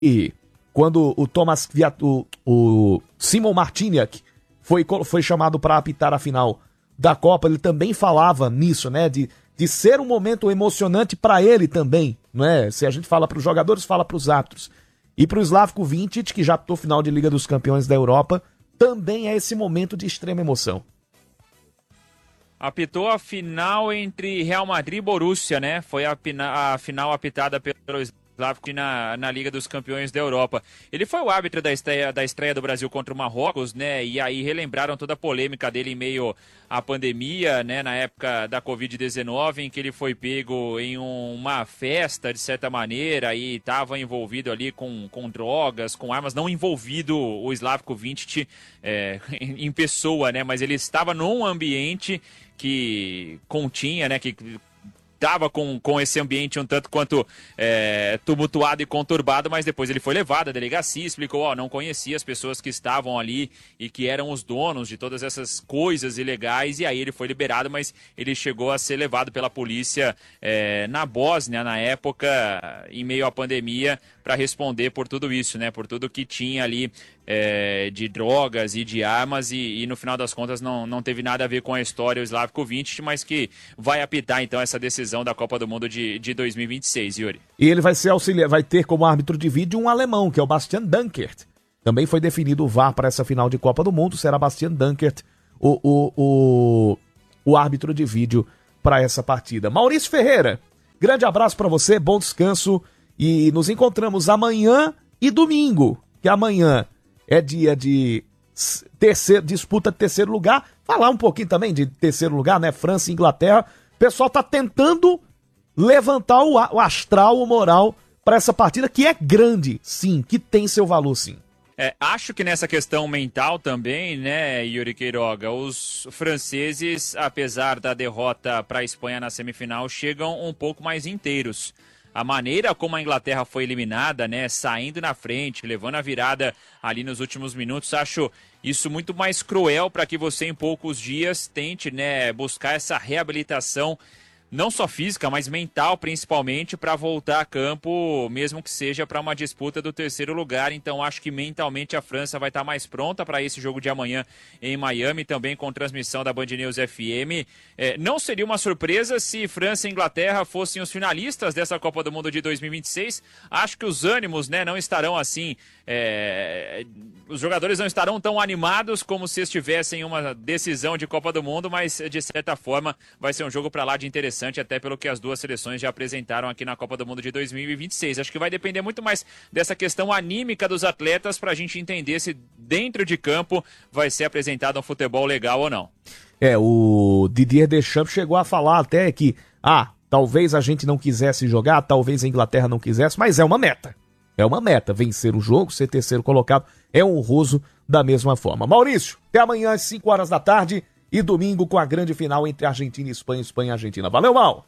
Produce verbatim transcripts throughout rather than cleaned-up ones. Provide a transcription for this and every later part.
E quando o Thomas o, o Simon Marciniak foi, foi chamado para apitar a final da Copa, ele também falava nisso, né? De, de ser um momento emocionante para ele também, não é? Se a gente fala para os jogadores, fala para os árbitros. E para o Slavko Vinčić, que já apitou final de Liga dos Campeões da Europa, também é esse momento de extrema emoção. Apitou a final entre Real Madrid e Borussia, né? Foi a, a final apitada pelo Slavko na, na Liga dos Campeões da Europa. Ele foi o árbitro da estreia, da estreia do Brasil contra o Marrocos, né? E aí relembraram toda a polêmica dele em meio à pandemia, né? Na época da covid dezenove, em que ele foi pego em um, uma festa, de certa maneira, e estava envolvido ali com, com drogas, com armas, não envolvido o Slavko Vinčić é, em, em pessoa, né? Mas ele estava num ambiente que continha, né? Que estava com, com esse ambiente um tanto quanto é, tumultuado e conturbado, mas depois ele foi levado à delegacia, explicou, ó, não conhecia as pessoas que estavam ali e que eram os donos de todas essas coisas ilegais, e aí ele foi liberado, mas ele chegou a ser levado pela polícia é, na Bósnia, na época, em meio à pandemia, para responder por tudo isso, né, por tudo que tinha ali é, de drogas e de armas, e, e no final das contas não, não teve nada a ver com a história o Slavko Vinčić, mas que vai apitar então essa decisão da Copa do Mundo de, de dois mil e vinte e seis, Yuri. E ele vai ser auxiliar, vai ter como árbitro de vídeo um alemão, que é o Bastian Dankert. Também foi definido o V A R para essa final de Copa do Mundo, será Bastian Dankert o, o, o, o árbitro de vídeo para essa partida. Maurício Ferreira, grande abraço para você, bom descanso, e nos encontramos amanhã e domingo, que amanhã é dia de terceiro, disputa de terceiro lugar, falar um pouquinho também de terceiro lugar, né, França e Inglaterra. O pessoal tá tentando levantar o, o astral, o moral para essa partida, que é grande, sim, que tem seu valor, sim. É, acho que nessa questão mental também, né, Yuri Queiroga, os franceses, apesar da derrota para a Espanha na semifinal, chegam um pouco mais inteiros. A maneira como a Inglaterra foi eliminada, né, saindo na frente, levando a virada ali nos últimos minutos, acho isso muito mais cruel para que você em poucos dias tente, né, buscar essa reabilitação, não só física, mas mental principalmente, para voltar a campo, mesmo que seja para uma disputa do terceiro lugar. Então acho que mentalmente a França vai estar mais pronta para esse jogo de amanhã em Miami, também com transmissão da Band News F M. É, não seria uma surpresa se França e Inglaterra fossem os finalistas dessa Copa do Mundo de dois mil e vinte e seis. Acho que os ânimos, né, não estarão assim, é... os jogadores não estarão tão animados como se estivessem em uma decisão de Copa do Mundo, mas de certa forma vai ser um jogo para lá de interessante, até pelo que as duas seleções já apresentaram aqui na Copa do Mundo de dois mil e vinte e seis. Acho que vai depender muito mais dessa questão anímica dos atletas para a gente entender se dentro de campo vai ser apresentado um futebol legal ou não. É, o Didier Deschamps chegou a falar até que, ah, talvez a gente não quisesse jogar, talvez a Inglaterra não quisesse, mas é uma meta. É uma meta, vencer o jogo, ser terceiro colocado, é honroso da mesma forma. Maurício, até amanhã às cinco horas da tarde e domingo com a grande final entre Argentina e Espanha, Espanha e Argentina. Valeu, Mal!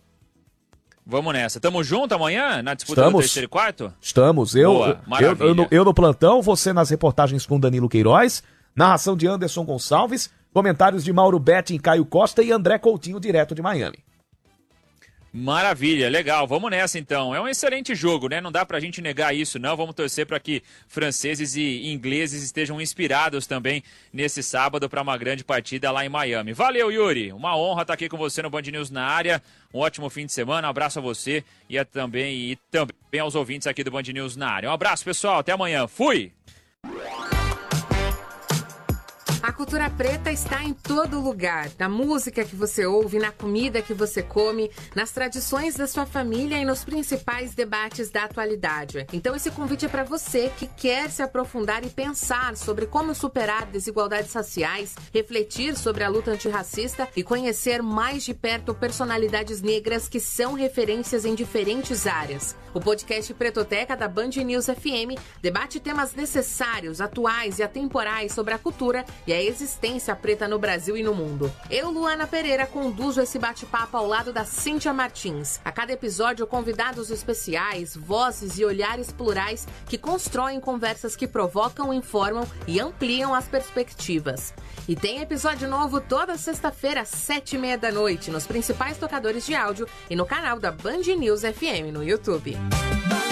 Vamos nessa. Tamo junto amanhã na disputa Estamos, do terceiro e quarto? Estamos. Eu, Boa, eu, eu, no, eu no plantão, você nas reportagens com Danilo Queiroz, narração de Anderson Gonçalves, comentários de Mauro Betting, Caio Costa e André Coutinho, direto de Miami. Maravilha, legal, vamos nessa então. É um excelente jogo, né? Não dá pra gente negar isso, não. Vamos torcer para que franceses e ingleses estejam inspirados também nesse sábado para uma grande partida lá em Miami. Valeu, Yuri. Uma honra estar aqui com você no Band News na área. Um ótimo fim de semana. Um abraço a você e, a também, e também aos ouvintes aqui do Band News na área. Um abraço, pessoal. Até amanhã. Fui! A cultura preta está em todo lugar, na música que você ouve, na comida que você come, nas tradições da sua família e nos principais debates da atualidade. Então esse convite é para você que quer se aprofundar e pensar sobre como superar desigualdades raciais, refletir sobre a luta antirracista e conhecer mais de perto personalidades negras que são referências em diferentes áreas. O podcast Pretoteca da Band News F M debate temas necessários, atuais e atemporais sobre a cultura e a existência preta no Brasil e no mundo. Eu, Luana Pereira, conduzo esse bate-papo ao lado da Cíntia Martins. A cada episódio, convidados especiais, vozes e olhares plurais que constroem conversas que provocam, informam e ampliam as perspectivas. E tem episódio novo toda sexta-feira, às sete e meia da noite, nos principais tocadores de áudio e no canal da Band News F M no YouTube.